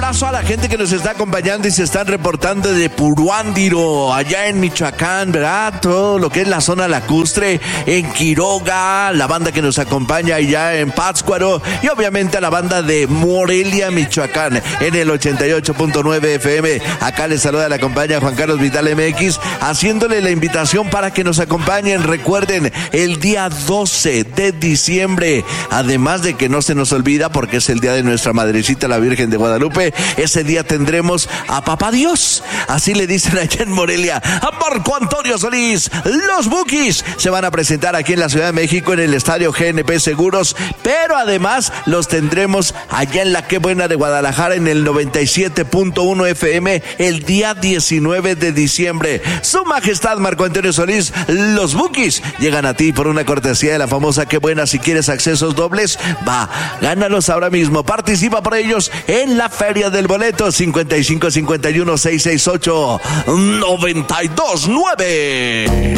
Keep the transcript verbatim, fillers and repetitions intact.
abrazo a la gente que nos está acompañando y se están reportando de Puruándiro, allá en Michoacán, ¿verdad? Todo lo que es la zona lacustre, en Quiroga, la banda que nos acompaña allá en Pátzcuaro y obviamente a la banda de Morelia, Michoacán, en el ochenta y ocho punto nueve F M. Acá les saluda la compañía Juan Carlos Vital M X, haciéndole la invitación para que nos acompañen. Recuerden, el día doce de diciembre, además de que no se nos olvida porque es el día de nuestra madrecita, la Virgen de Guadalupe, ese día tendremos a Papá Dios, así le dicen allá en Morelia, a Marco Antonio Solís. Los Bukis se van a presentar aquí en la Ciudad de México en el estadio G N P Seguros, pero además los tendremos allá en la Qué Buena de Guadalajara en el noventa y siete punto uno F M el día diecinueve de diciembre. Su Majestad Marco Antonio Solís, los Bukis llegan a ti por una cortesía de la famosa Qué Buena. Si quieres accesos dobles, va, gánalos ahora mismo. Participa por ellos en la Feria del Boleto. Cincuenta y cinco cincuenta y uno seiscientos sesenta y ocho noventa y dos nueve.